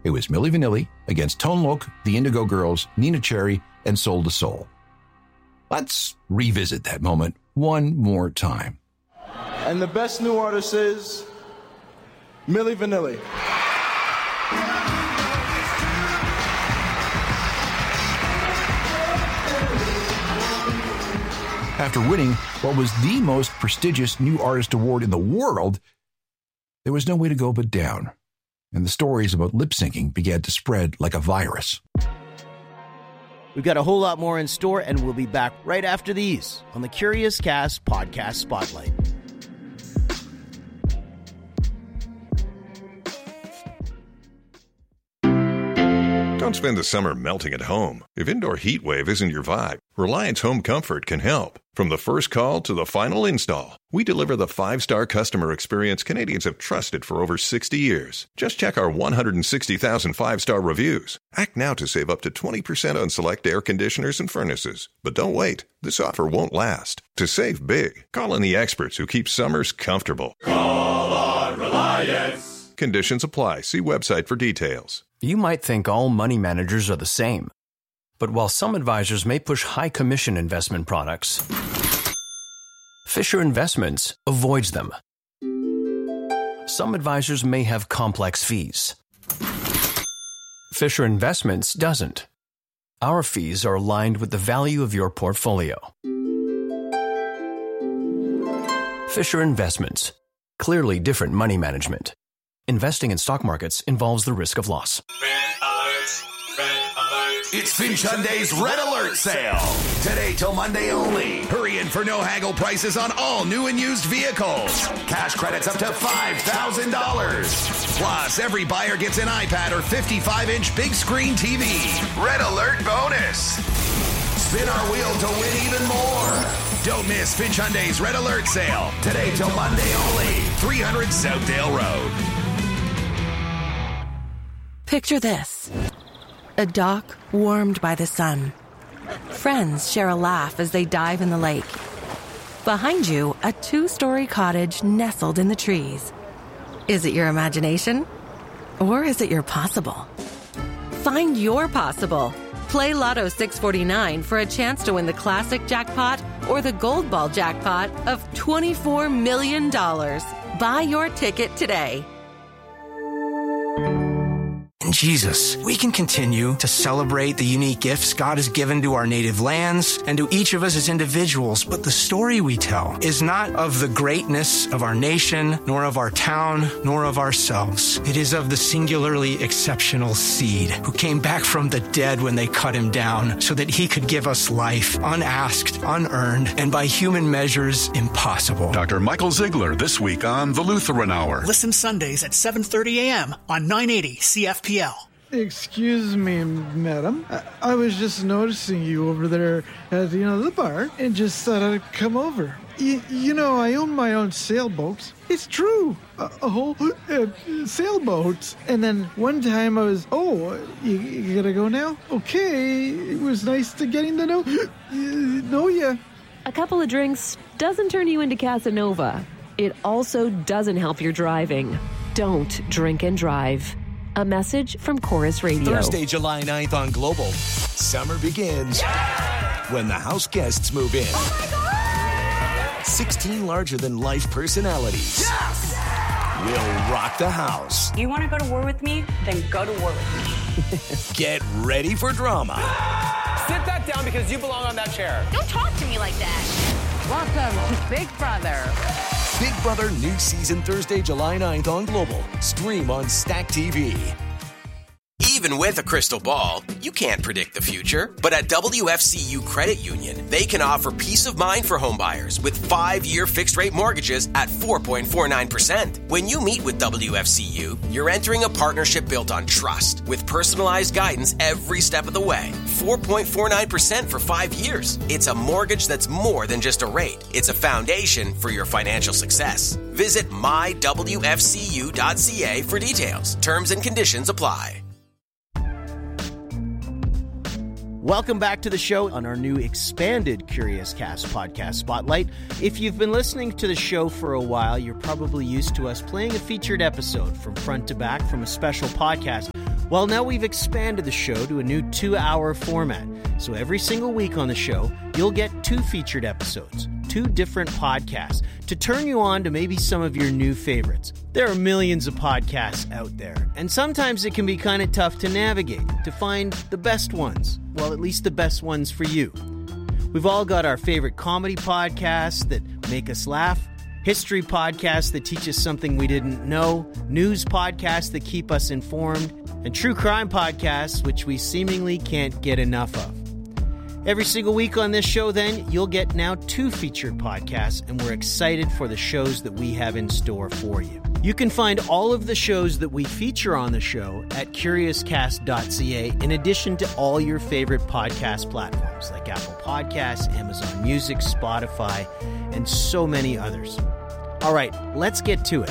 It was Milli Vanilli against Tone Loc, the Indigo Girls, Nina Cherry, and Soul to Soul. Let's revisit that moment one more time. And the best new artist is Milli Vanilli. After winning what was the most prestigious new artist award in the world, there was no way to go but down, and the stories about lip-syncing began to spread like a virus. We've got a whole lot more in store, and we'll be back right after these on the Curious Cast Podcast Spotlight. Don't spend the summer melting at home. If indoor heat wave isn't your vibe, Reliance Home Comfort can help. From the first call to the final install, we deliver the 5-star customer experience Canadians have trusted for over 60 years. Just check our 160,000 5-star reviews. Act now to save up to 20% on select air conditioners and furnaces. But don't wait. This offer won't last. To save big, call on the experts who keep summers comfortable. Call on Reliance. Conditions apply. See website for details. You might think all money managers are the same. But while some advisors may push high commission investment products, Fisher Investments avoids them. Some advisors may have complex fees. Fisher Investments doesn't. Our fees are aligned with the value of your portfolio. Fisher Investments. Clearly different money management. Investing in stock markets involves the risk of loss. It's Finch Hyundai's Red Alert sale. Today till Monday only. Hurry in for no haggle prices on all new and used vehicles. Cash credits up to $5,000. Plus, every buyer gets an iPad or 55-inch big screen TV. Red Alert bonus. Spin our wheel to win even more. Don't miss Finch Hyundai's Red Alert sale. Today till Monday only. 300 Southdale Road. Picture this. A dock warmed by the sun. Friends share a laugh as they dive in the lake. Behind you, a 2-story cottage nestled in the trees. Is it your imagination? Or is it your possible? Find your possible. Play Lotto 649 for a chance to win the classic jackpot or the gold ball jackpot of $24 million. Buy your ticket today. In Jesus, we can continue to celebrate the unique gifts God has given to our native lands and to each of us as individuals, but the story we tell is not of the greatness of our nation, nor of our town, nor of ourselves. It is of the singularly exceptional seed who came back from the dead when they cut him down so that he could give us life, unasked, unearned, and by human measures, impossible. Dr. Michael Ziegler this week on The Lutheran Hour. Listen Sundays at 7:30 a.m. on 980 CFPL. Excuse me, madam. I was just noticing you over there at, the bar and just thought I'd come over. I own my own sailboat. It's true. A whole sailboat. And then one time I was, you gotta go now? Okay. It was nice to getting to know you. A couple of drinks doesn't turn you into Casanova. It also doesn't help your driving. Don't drink and drive. A message from Chorus Radio. Thursday, July 9th on Global. Summer begins when the house guests move in. Oh my God! 16 larger-than-life personalities. Yes! Will rock the house. You want to go to war with me? Then go to war with me. Get ready for drama. Sit that down because you belong on that chair. Don't talk to me like that. Welcome to Big Brother. Big Brother new season Thursday, July 9th on Global. Stream on Stack TV. Even with a crystal ball, you can't predict the future. But at WFCU Credit Union, they can offer peace of mind for homebuyers with 5-year fixed-rate mortgages at 4.49%. When you meet with WFCU, you're entering a partnership built on trust with personalized guidance every step of the way. 4.49% for 5 years. It's a mortgage that's more than just a rate. It's a foundation for your financial success. Visit mywfcu.ca for details. Terms and conditions apply. Welcome back to the show on our new expanded Curious Cast podcast Spotlight. If you've been listening to the show for a while, you're probably used to us playing a featured episode from front to back from a special podcast. Well, now we've expanded the show to a new 2-hour format. So every single week on the show, you'll get 2 featured episodes, 2 different podcasts, to turn you on to maybe some of your new favorites. There are millions of podcasts out there, and sometimes it can be kind of tough to navigate, to find the best ones. Well, at least the best ones for you. We've all got our favorite comedy podcasts that make us laugh, history podcasts that teach us something we didn't know, news podcasts that keep us informed, and true crime podcasts which we seemingly can't get enough of. Every single week on this show, then, you'll get now 2 featured podcasts, and we're excited for the shows that we have in store for you. You can find all of the shows that we feature on the show at CuriousCast.ca, in addition to all your favorite podcast platforms like Apple Podcasts, Amazon Music, Spotify, and so many others. All right, let's get to it.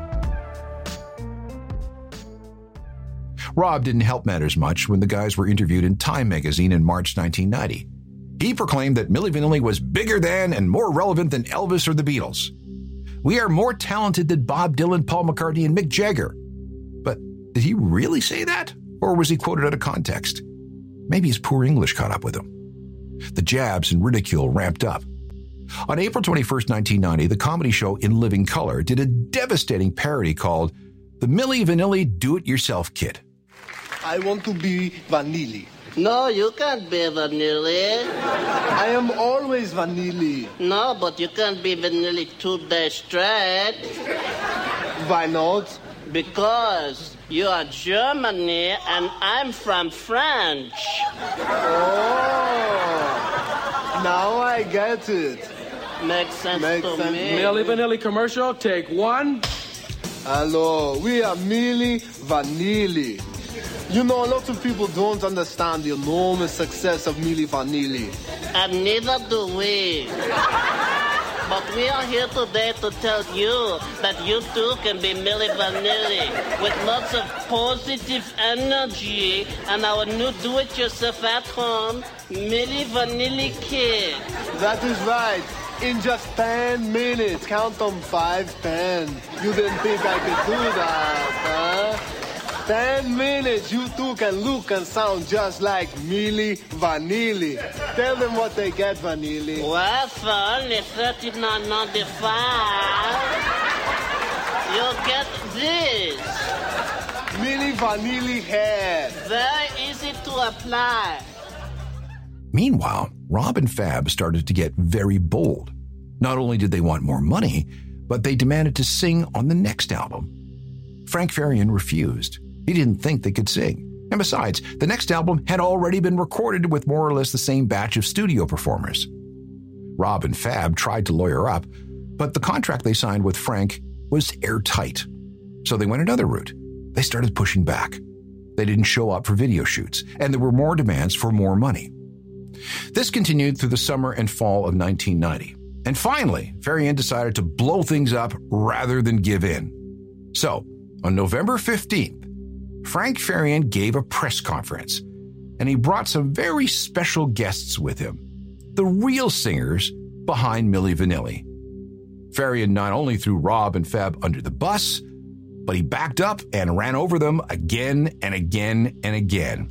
Rob didn't help matters much when the guys were interviewed in Time magazine in March 1990. He proclaimed that Milli Vanilli was bigger than and more relevant than Elvis or the Beatles. We are more talented than Bob Dylan, Paul McCartney, and Mick Jagger. But did he really say that? Or was he quoted out of context? Maybe his poor English caught up with him. The jabs and ridicule ramped up. On April 21st, 1990, the comedy show In Living Color did a devastating parody called The Milli Vanilli Do-It-Yourself Kid. I want to be Vanilli. No, you can't be Vanilli. I am always Vanilli. No, but you can't be Vanilli 2 days straight. Why not? Because you are Germany and I'm from France. Oh, now I get it. Makes sense to me. Milli Vanilli commercial, take 1. Hello, we are Milli Vanilli. You know, a lot of people don't understand the enormous success of Milli Vanilli. And neither do we. But we are here today to tell you that you too can be Milli Vanilli with lots of positive energy and our new do-it-yourself at home Milli Vanilli kit. That is right. In just 10 minutes. Count them 5, 10. You didn't think I could do that, huh? 10 minutes, you two can look and sound just like Milli Vanilli. Tell them what they get, Vanilli. Well, for only $39.95, you'll get this. Milli Vanilli hair. Very easy to apply. Meanwhile, Rob and Fab started to get very bold. Not only did they want more money, but they demanded to sing on the next album. Frank Farian refused. He didn't think they could sing. And besides, the next album had already been recorded with more or less the same batch of studio performers. Rob and Fab tried to lawyer up, but the contract they signed with Frank was airtight. So they went another route. They started pushing back. They didn't show up for video shoots, and there were more demands for more money. This continued through the summer and fall of 1990. And finally, Farian decided to blow things up rather than give in. So, on November 15th, Frank Farian gave a press conference, and he brought some very special guests with him, the real singers behind Milli Vanilli. Farian not only threw Rob and Fab under the bus, but he backed up and ran over them again and again and again.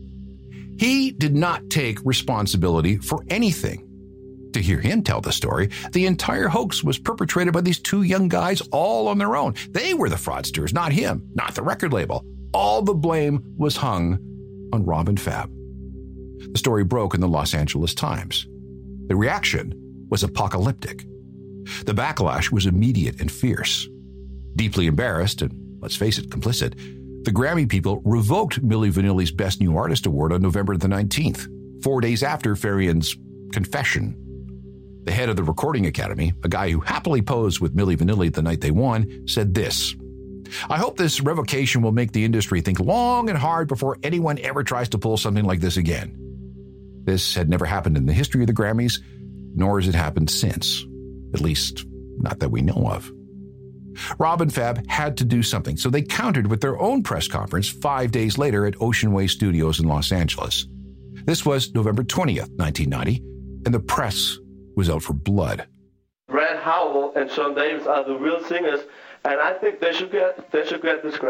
He did not take responsibility for anything. To hear him tell the story, the entire hoax was perpetrated by these 2 young guys all on their own. They were the fraudsters, not him, not the record label. All the blame was hung on Rob and Fab. The story broke in the Los Angeles Times. The reaction was apocalyptic. The backlash was immediate and fierce. Deeply embarrassed, and let's face it, complicit, the Grammy people revoked Milli Vanilli's Best New Artist Award on November the 19th, 4 days after Farian's confession. The head of the Recording Academy, a guy who happily posed with Milli Vanilli the night they won, said this: "I hope this revocation will make the industry think long and hard before anyone ever tries to pull something like this again." This had never happened in the history of the Grammys, nor has it happened since. At least, not that we know of. Rob and Fab had to do something, so they countered with their own press conference 5 days later at Ocean Way Studios in Los Angeles. This was November 20th, 1990, and the press was out for blood. Brad Howell and Sean Davis are the real singers, and I think they should get this Grammy.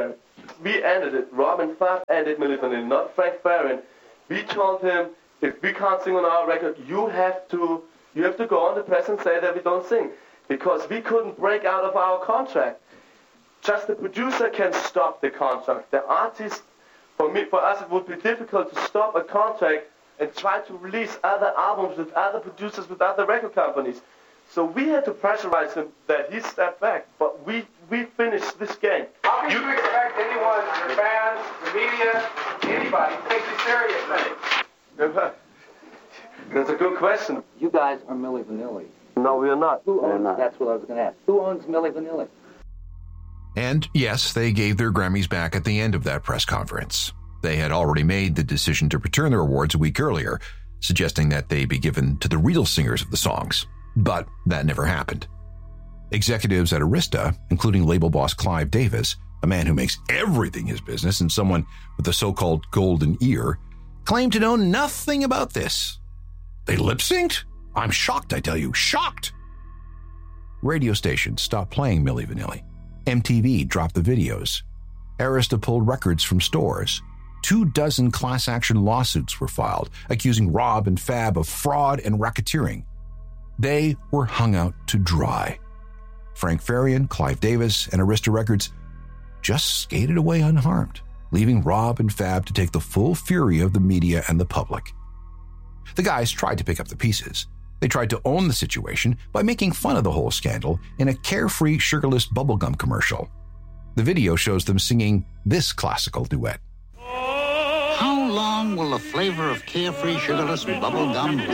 We ended it. Rob and Fab ended Milli Vanilli, not Frank Farian. We told him, if we can't sing on our record, you have to go on the press and say that we don't sing. Because we couldn't break out of our contract. Just the producer can stop the contract. The artist, for us, it would be difficult to stop a contract and try to release other albums with other producers, with other record companies. So we had to pressurize him that he stepped back, but we finished this game. How can you expect anyone, your fans, the media, anybody, to take you seriously? That's a good question. You guys are Milli Vanilli. No, we are not. Who owns? That's what I was going to ask. Who owns Milli Vanilli? And yes, they gave their Grammys back at the end of that press conference. They had already made the decision to return their awards a week earlier, suggesting that they be given to the real singers of the songs. But that never happened. Executives at Arista, including label boss Clive Davis, a man who makes everything his business and someone with the so-called golden ear, claimed to know nothing about this. They lip-synced? I'm shocked, I tell you, shocked! Radio stations stopped playing Milli Vanilli. MTV dropped the videos. Arista pulled records from stores. 24 class action lawsuits were filed, accusing Rob and Fab of fraud and racketeering. They were hung out to dry. Frank Farian, Clive Davis, and Arista Records just skated away unharmed, leaving Rob and Fab to take the full fury of the media and the public. The guys tried to pick up the pieces. They tried to own the situation by making fun of the whole scandal in a carefree, sugarless bubblegum commercial. The video shows them singing this classical duet. How long will the flavor of carefree, sugarless bubblegum